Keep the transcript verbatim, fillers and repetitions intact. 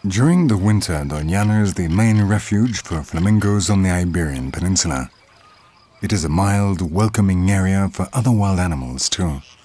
During the winter, Doñana is the main refuge for flamingos on the Iberian Peninsula. It is a mild, welcoming area for other wild animals too.